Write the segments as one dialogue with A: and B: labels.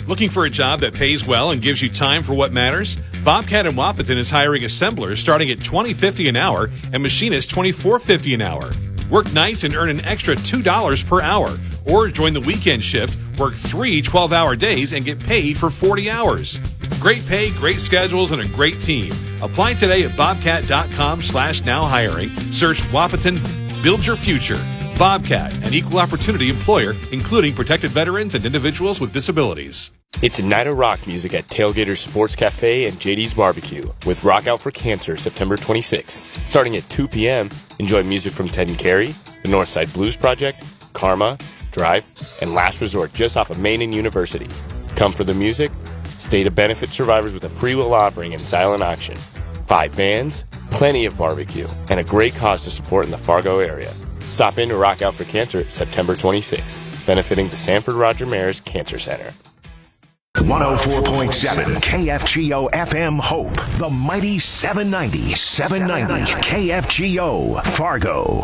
A: Looking for a job that pays well and gives you time for what matters? Bobcat in Wapaton is hiring assemblers starting at $20.50 an hour and machinists $24.50 an hour. Work nights and earn an extra $2 per hour. Or join the weekend shift, work 3 12-hour days, and get paid for 40 hours. Great pay, great schedules, and a great team. Apply today at bobcat.com/now-hiring. Search Wapaton. Build your future. Bobcat, an equal opportunity employer, including protected veterans and individuals with disabilities.
B: It's a night of rock music at Tailgater Sports Cafe and JD's Barbecue with Rock Out for Cancer September 26th. Starting at 2 p.m., enjoy music from Ted and Carrie, the Northside Blues Project, Karma, Drive, and Last Resort just off of Main and University. Come for the music, stay to benefit survivors with a free will offering and silent auction. 5 bands, plenty of barbecue, and a great cause to support in the Fargo area. Stop in to Rock Out for Cancer September 26th, benefiting the Sanford Roger Maris Cancer Center.
C: 104.7 KFGO FM Hope, the mighty 790 KFGO Fargo.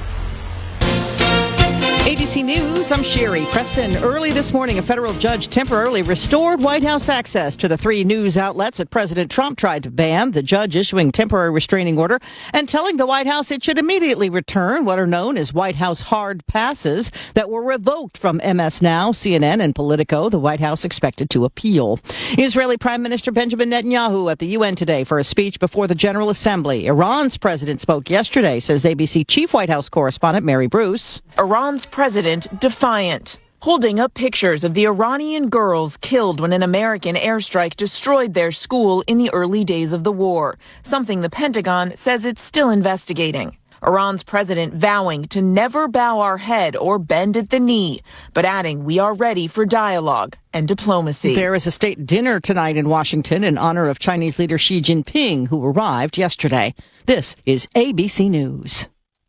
D: ABC News, I'm Sherry Preston. Early this morning, a federal judge temporarily restored White House access to the 3 news outlets that President Trump tried to ban, the judge issuing temporary restraining order and telling the White House it should immediately return what are known as White House hard passes that were revoked from MS Now, CNN, and Politico. The White House expected to appeal. Israeli Prime Minister Benjamin Netanyahu at the UN today for a speech before the General Assembly. Iran's president spoke yesterday, says ABC Chief White House correspondent Mary Bruce.
E: Iran's president defiant, holding up pictures of the Iranian girls killed when an American airstrike destroyed their school in the early days of the war, something the Pentagon says it's still investigating. Iran's president vowing to never bow our head or bend at the knee, but adding we are ready for dialogue and diplomacy.
D: There is a state dinner tonight in Washington in honor of Chinese leader Xi Jinping, who arrived yesterday. This is ABC News.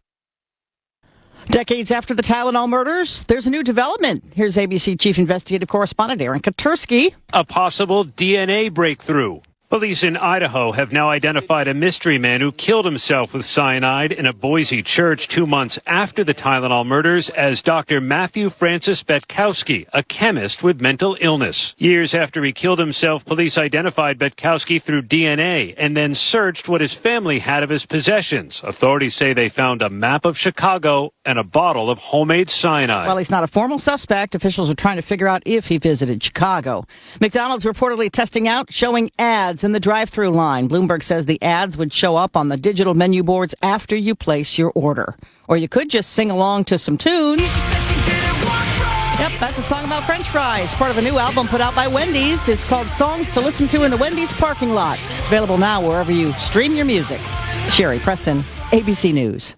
D: Decades after the Tylenol murders, there's a new development. Here's ABC Chief Investigative Correspondent Aaron Katursky.
F: A possible DNA breakthrough. Police in Idaho have now identified a mystery man who killed himself with cyanide in a Boise church 2 months after the Tylenol murders as Dr. Matthew Francis Betkowski, a chemist with mental illness. Years after he killed himself, police identified Betkowski through DNA and then searched what his family had of his possessions. Authorities say they found a map of Chicago and a bottle of homemade cyanide.
D: While he's not a formal suspect, officials are trying to figure out if he visited Chicago. McDonald's reportedly testing out showing ads in the drive-thru line. Bloomberg says the ads would show up on the digital menu boards after you place your order. Or you could just sing along to some tunes. Yep, that's a song about French fries, part of a new album put out by Wendy's. It's called Songs to Listen to in the Wendy's Parking Lot. It's available now wherever you stream your music. Sherry Preston, ABC News.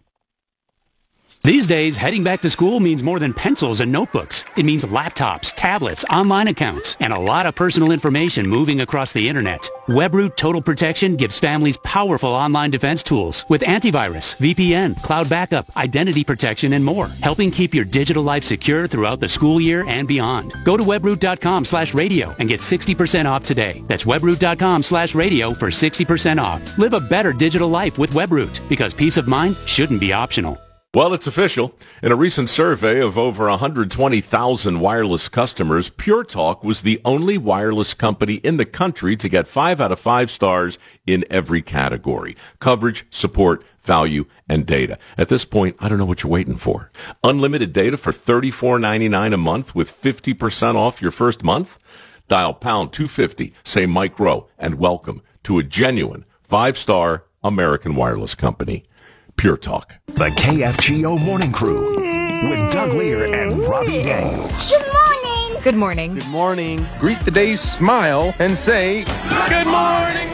G: These days, heading back to school means more than pencils and notebooks. It means laptops, tablets, online accounts, and a lot of personal information moving across the internet. WebRoot Total Protection gives families powerful online defense tools with antivirus, VPN, cloud backup, identity protection, and more, helping keep your digital life secure throughout the school year and beyond. Go to webroot.com/radio and get 60% off today. That's webroot.com/radio for 60% off. Live a better digital life with WebRoot, because peace of mind shouldn't be optional.
H: Well, it's official. In a recent survey of over 120,000 wireless customers, Pure Talk was the only wireless company in the country to get 5 out of 5 stars in every category: coverage, support, value, and data. At this point, I don't know what you're waiting for. Unlimited data for $34.99 a month with 50% off your first month? Dial pound 250, say Mike Rowe, and welcome to a genuine 5-star American wireless company. Pure Talk.
C: The KFGO Morning Crew with Doug Lear and Robbie Daniels.
I: Good morning.
J: Good morning.
K: Good morning. Greet the day, smile, and say, good morning.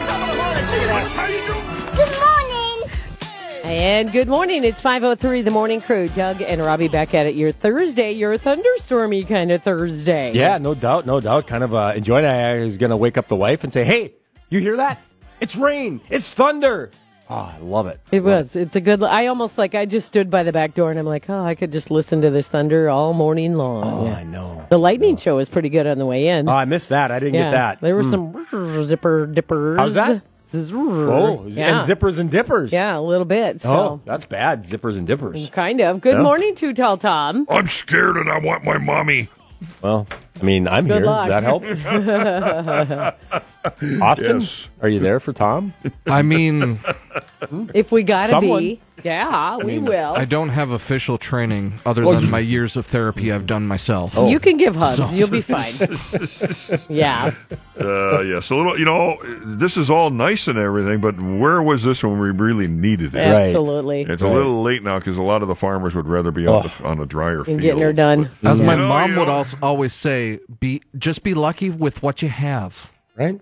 I: Good morning.
J: And good morning. It's 5:03, the Morning Crew. Doug and Robbie back at it. Your Thursday, your thunderstormy kind of Thursday.
K: Yeah, no doubt. Kind of enjoyed it. I was going to wake up the wife and say, hey, you hear that? It's rain. It's thunder. Oh, I love it.
J: It was. It's a good. I just stood by the back door and I'm like, oh, I could just listen to this thunder all morning long.
K: Oh,
J: yeah.
K: I know.
J: The lightning show was pretty good on the way in.
K: Oh, I missed that. I didn't get that.
J: There were some zipper dippers.
K: How's that?
J: Oh,
K: yeah. And zippers and dippers.
J: Yeah, a little bit. So.
K: Oh, that's bad. Zippers and dippers.
J: Kind of. Good morning, Too Tall Tom.
L: I'm scared and I want my mommy.
K: Well, I mean, I'm
J: Good
K: here.
J: luck.
K: Does that help? Austin,
I: Yes.
K: are you there for Tom?
L: I mean,
J: If we gotta
K: Someone.
J: be, yeah, we will.
L: I don't have official training other than my years of therapy I've done myself.
J: You can give hugs. You'll be fine. Yeah.
I: Yeah, so, this is all nice and everything, but where was this when we really needed it?
J: Absolutely.
I: It's a little late now because a lot of the farmers would rather be on a drier
J: And
I: field.
J: getting her done.
L: As my
I: Yeah.
L: mom
I: You
L: would
I: know-
L: also always say, just be lucky with what you have.
K: Right?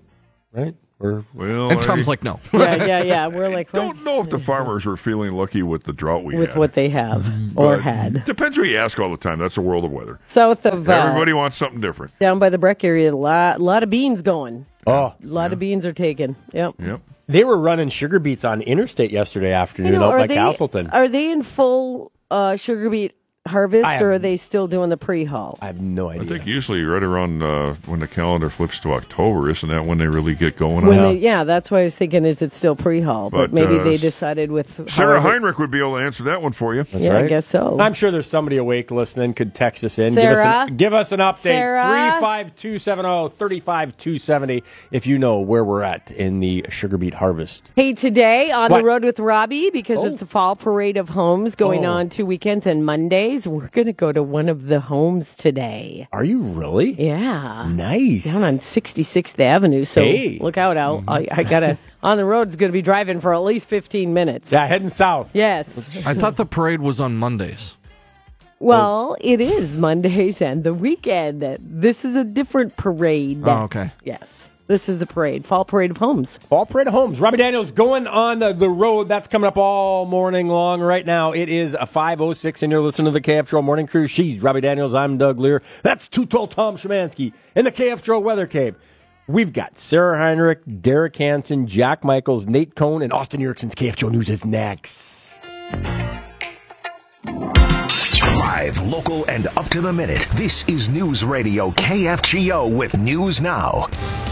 I: Well,
L: And Tom's like, no.
J: Yeah. We're like,
I: don't know if the farmers were feeling lucky with the drought we
J: with
I: had.
J: what they have or
I: But
J: had.
I: Depends who you ask all the time. That's the world of weather.
J: South of
I: Everybody wants something different.
J: down by the Breck area, a lot of beans going.
K: Oh,
J: A lot of beans are taken. Yep.
K: they were running sugar beets on Interstate yesterday afternoon out by Castleton.
J: Are they in full sugar beet harvest,
K: I have-
J: or are they still doing the pre-haul?
K: I have no idea.
I: I think usually right around when the calendar flips to October, isn't that when they really get going
J: When
I: on it?
J: that's why I was thinking, is it still pre-haul? But
I: But,
J: maybe
I: uh,
J: they decided with
I: Sarah
J: however-
I: Heinrich would be able to answer that one for you.
K: That's
J: Yeah, I
K: right.
J: guess so.
K: I'm sure there's somebody awake listening could text us in.
J: Sarah?
K: Give us an update.
J: Sarah?
K: 35270 35270 if you know where we're at in the sugar beet harvest.
J: Hey, today on
K: What?
J: the road with Robbie, because
K: Oh.
J: it's a fall parade of homes going
K: Oh.
J: on 2 weekends and Mondays, we're going to go to one of the homes today.
K: Are you really?
J: Yeah.
K: Nice.
J: Down on 66th Avenue, so
K: Hey.
J: look out. I got to, on the road, it's going to be driving for at least 15 minutes.
K: Yeah, heading south.
J: Yes.
L: I thought the parade was on Mondays.
J: Well, it is Mondays and the weekend. This is a different parade.
L: Oh, okay.
J: Yes. This is the parade, Fall Parade of Homes.
K: Fall Parade of Homes. Robbie Daniels going on the road. That's coming up all morning long. Right now, it is a 5:06, and you're listening to the KF Trail Morning Crew. She's Robbie Daniels. I'm Doug Lear. That's Too Tall Tom Szymanski in the KF Trail Weather Cave. We've got Sarah Heinrich, Derek Hansen, Jack Michaels, Nate Cohn, and Austin Erickson's KF Trail News is next.
C: Live, local, and up to the minute. This is News Radio KFGO with News Now.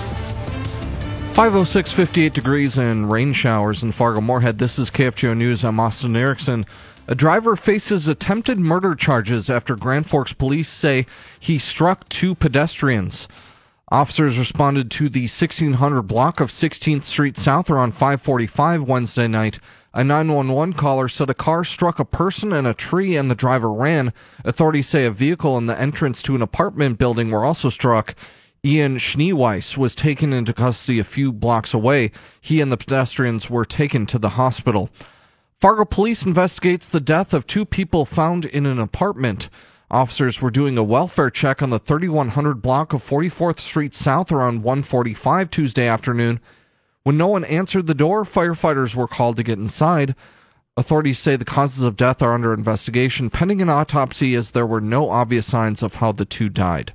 L: 5:06, 58 degrees and rain showers in Fargo-Moorhead. This is KFGO News. I'm Austin Erickson. A driver faces attempted murder charges after Grand Forks police say he struck 2 pedestrians. Officers responded to the 1600 block of 16th Street South around 5:45 Wednesday night. A 911 caller said a car struck a person and a tree and the driver ran. Authorities say a vehicle and the entrance to an apartment building were also struck. Ian Schneeweiss was taken into custody a few blocks away. He and the pedestrians were taken to the hospital. Fargo police investigates the death of 2 people found in an apartment. Officers were doing a welfare check on the 3100 block of 44th Street South around 1:45 Tuesday afternoon. When no one answered the door, firefighters were called to get inside. Authorities say the causes of death are under investigation, pending an autopsy, as there were no obvious signs of how the 2 died.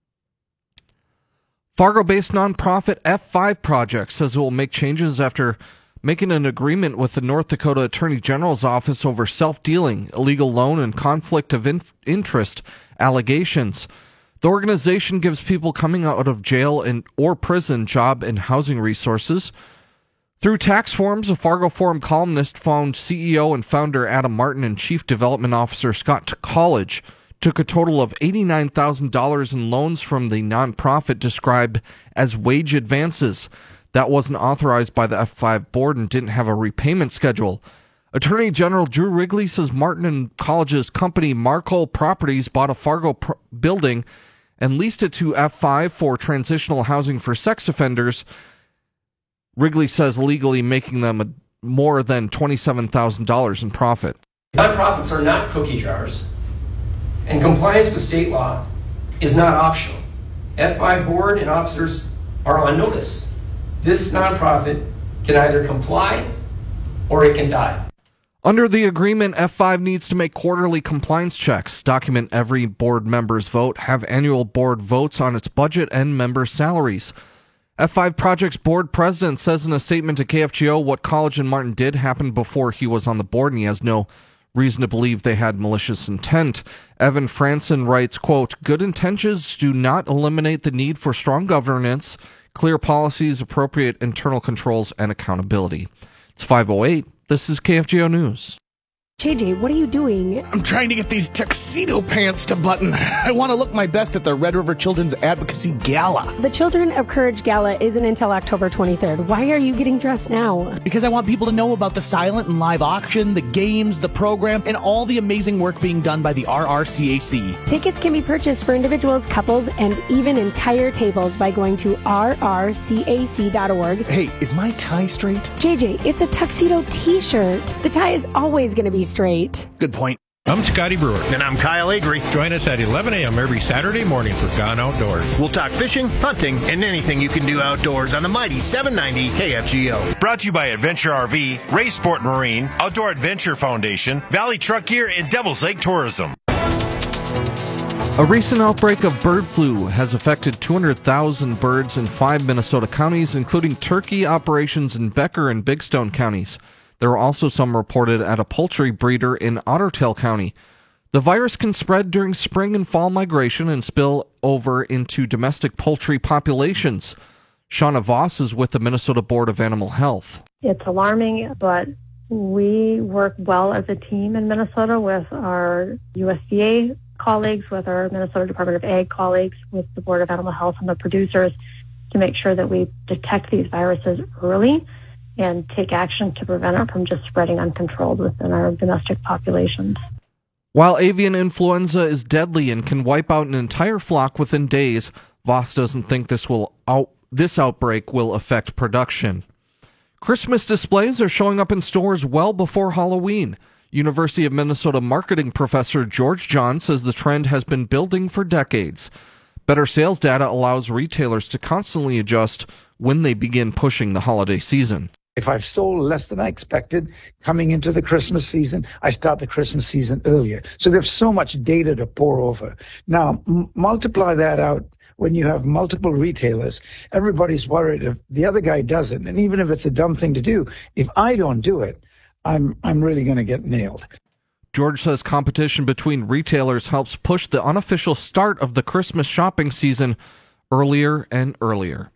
L: Fargo-based nonprofit F5 Project says it will make changes after making an agreement with the North Dakota Attorney General's office over self-dealing, illegal loan, and conflict of interest allegations. The organization gives people coming out of jail or prison job and housing resources. Through tax forms, a Fargo Forum columnist found CEO and founder Adam Martin and Chief Development Officer Scott College took a total of $89,000 in loans from the nonprofit described as wage advances. That wasn't authorized by the F5 board and didn't have a repayment schedule. Attorney General Drew Wrigley says Martin and College's company Marcol Properties bought a Fargo building and leased it to F5 for transitional housing for sex offenders. Wrigley says legally making them more than $27,000 in profit.
M: Nonprofits are not cookie jars, and compliance with state law is not optional. F5 board and officers are on notice. This nonprofit can either comply or it can die.
L: Under the agreement, F5 needs to make quarterly compliance checks, document every board member's vote, have annual board votes on its budget and member salaries. F5 Project's board president says in a statement to KFGO what College and Martin did happened before he was on the board, and he has no reason to believe they had malicious intent. Evan Franson writes, quote, "Good intentions do not eliminate the need for strong governance, clear policies, appropriate internal controls, and accountability." It's 5:08. This is KFGO News.
N: JJ, what are you doing?
O: I'm trying to get these tuxedo pants to button. I want to look my best at the Red River Children's Advocacy Gala.
N: The Children of Courage Gala isn't until October 23rd. Why are you getting dressed now?
O: Because I want people to know about the silent and live auction, the games, the program, and all the amazing work being done by the RRCAC.
N: Tickets can be purchased for individuals, couples, and even entire tables by going to rrcac.org.
O: Hey, is my tie straight?
N: JJ, it's a tuxedo t-shirt. The tie is always going to be straight.
O: Good point.
P: I'm Scotty Brewer.
Q: And I'm Kyle Avery.
P: Join us at 11 a.m. every Saturday morning for Gone Outdoors.
Q: We'll talk fishing, hunting, and anything you can do outdoors on the mighty 790 KFGO.
R: Brought to you by Adventure RV, Ray Sport Marine, Outdoor Adventure Foundation, Valley Truck Gear, and Devil's Lake Tourism.
L: A recent outbreak of bird flu has affected 200,000 birds in 5 Minnesota counties, including turkey operations in Becker and Big Stone counties. There are also some reported at a poultry breeder in Ottertail County. The virus can spread during spring and fall migration and spill over into domestic poultry populations. Shauna Voss is with the Minnesota Board of Animal Health.
S: It's alarming, but we work well as a team in Minnesota with our USDA colleagues, with our Minnesota Department of Ag colleagues, with the Board of Animal Health and the producers to make sure that we detect these viruses early and take action to prevent it from just spreading uncontrolled within our domestic populations.
L: While avian influenza is deadly and can wipe out an entire flock within days, Voss doesn't think this outbreak will affect production. Christmas displays are showing up in stores well before Halloween. University of Minnesota marketing professor George John says the trend has been building for decades. Better sales data allows retailers to constantly adjust when they begin pushing the holiday season.
T: If I've sold less than I expected coming into the Christmas season, I start the Christmas season earlier. So there's so much data to pour over. Now, multiply that out when you have multiple retailers. Everybody's worried if the other guy doesn't. And even if it's a dumb thing to do, if I don't do it, I'm really going to get nailed.
L: George says competition between retailers helps push the unofficial start of the Christmas shopping season earlier and earlier.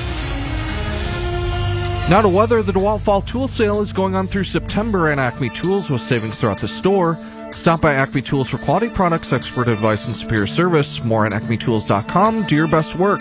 L: Now to weather, the DeWalt Fall Tool Sale is going on through September at Acme Tools with savings throughout the store. Stop by Acme Tools for quality products, expert advice, and superior service. More at acmetools.com. Do your best work.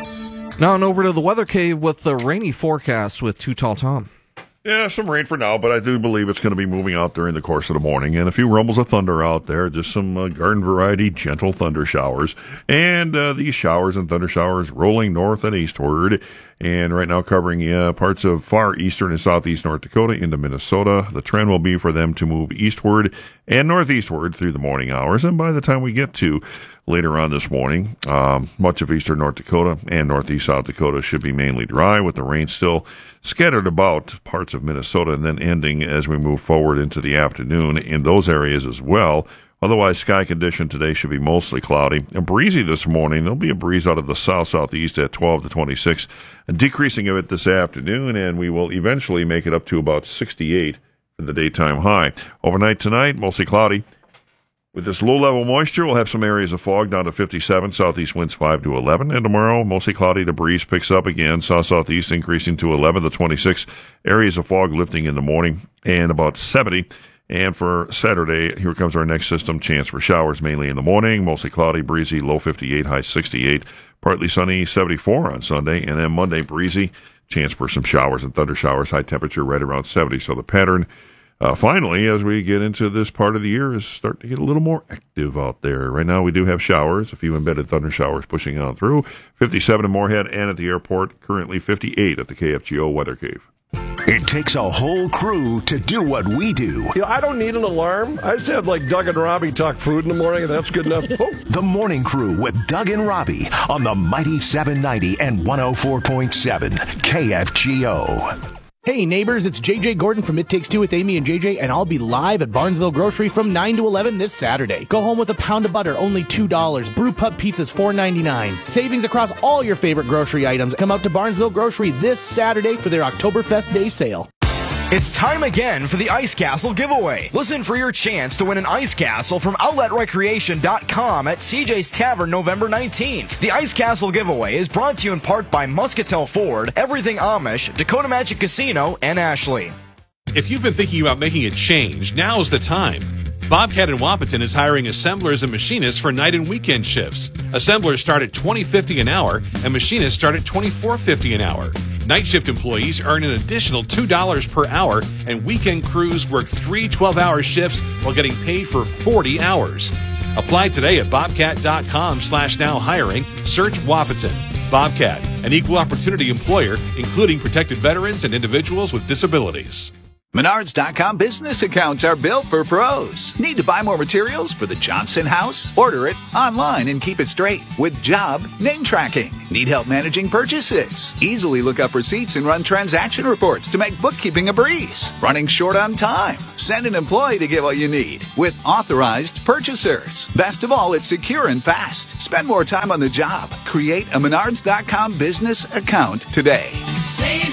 L: Now and over to the Weather Cave with the rainy forecast with Too Tall Tom.
I: Yeah, some rain for now, but I do believe it's going to be moving out during the course of the morning. And a few rumbles of thunder out there, just some garden variety gentle thunder showers. And these showers and thunder showers rolling north and eastward. And right now covering parts of far eastern and southeast North Dakota into Minnesota. The trend will be for them to move eastward and northeastward through the morning hours. And by the time we get to later on this morning, much of eastern North Dakota and northeast South Dakota should be mainly dry, with the rain still scattered about parts of Minnesota and then ending as we move forward into the afternoon in those areas as well. Otherwise, sky condition today should be mostly cloudy and breezy this morning. There'll be a breeze out of the south-southeast at 12 to 26, and decreasing a bit this afternoon, and we will eventually make it up to about 68 for the daytime high. Overnight tonight, mostly cloudy. With this low-level moisture, we'll have some areas of fog down to 57, southeast winds 5 to 11. And tomorrow, mostly cloudy, the breeze picks up again, south-southeast increasing to 11 to 26. Areas of fog lifting in the morning and about 70. And for Saturday, here comes our next system. Chance for showers mainly in the morning, mostly cloudy, breezy, low 58, high 68. Partly sunny, 74 on Sunday. And then Monday, breezy, chance for some showers and thunder showers, high temperature right around 70. So the pattern finally, as we get into this part of the year, is starting to get a little more active out there. Right now, we do have showers, a few embedded thunder showers pushing on through. 57 in Moorhead and at the airport. Currently 58 at the KFGO Weather Cave.
C: It takes a whole crew to do what we do.
U: You know, I don't need an alarm. I just have like Doug and Robbie talk food in the morning, and that's good enough. Oh.
C: The Morning Crew with Doug and Robbie on the mighty 790 and 104.7 KFGO.
O: Hey neighbors, it's JJ Gordon from It Takes Two with Amy and JJ, and I'll be live at Barnesville Grocery from 9 to 11 this Saturday. Go home with a pound of butter, only $2. Brew Pub pizzas, $4.99. Savings across all your favorite grocery items. Come out to Barnesville Grocery this Saturday for their Oktoberfest Day Sale.
V: It's time again for the Ice Castle giveaway. Listen for your chance to win an Ice Castle from OutletRecreation.com at CJ's Tavern November 19th. The Ice Castle giveaway is brought to you in part by Muscatel Ford, Everything Amish, Dakota Magic Casino, and Ashley.
A: If you've been thinking about making a change, now's the time. Bobcat in Wapaton is hiring assemblers and machinists for night and weekend shifts. Assemblers start at $20.50 an hour, and machinists start at $24.50 an hour. Night shift employees earn an additional $2 per hour, and weekend crews work 3 12-hour shifts while getting paid for 40 hours. Apply today at bobcat.com/now-hiring. Search Wapaton. Bobcat, an equal opportunity employer, including protected veterans and individuals with disabilities.
B: Menards.com business accounts are built for pros. Need to buy more materials for the Johnson house? Order it online and keep it straight with job name tracking. Need help managing purchases? Easily look up receipts and run transaction reports to make bookkeeping a breeze. Running short on time? Send an employee to get what you need with authorized purchasers. Best of all, it's secure and fast. Spend more time on the job. Create a Menards.com business account today.